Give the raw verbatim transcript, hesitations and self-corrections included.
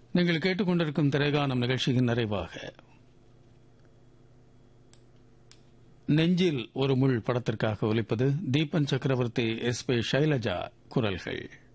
நீங்கள் கேட்டுக்கொண்டிருக்கும் திரைகானம் நிகழ்ச்சியின் நிறைவாக நெஞ்சில் ஒரு முள் படத்திற்காக ஒலிப்பது தீபன் சக்கரவர்த்தி, எஸ் பி சைலஜா குரல்கள்.